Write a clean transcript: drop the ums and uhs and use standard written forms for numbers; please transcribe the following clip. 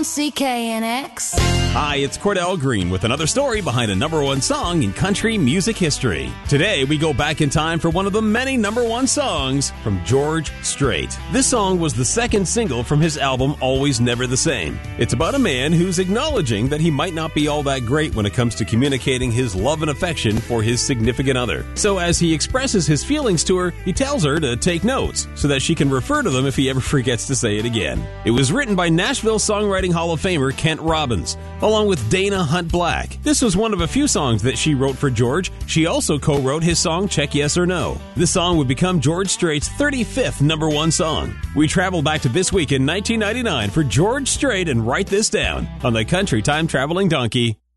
CKNX. Hi, it's Cordell Green with another story behind a number one song in country music history. Today, we go back in time for one of the many number one songs from George Strait. This song was the second single from his album Always Never the Same. It's about a man who's acknowledging that he might not be all that great when it comes to communicating his love and affection for his significant other. So as he expresses his feelings to her, he tells her to take notes so that she can refer to them if he ever forgets to say it again. It was written by Nashville Songwriting Hall of Famer Kent Robbins, along with Dana Hunt Black. This was one of a few songs that she wrote for George. She also co-wrote his song Check Yes or No. This song would become George Strait's 35th number one song. We travel back to this week in 1999 for George Strait and write this down on the Country Time Traveling Donkey.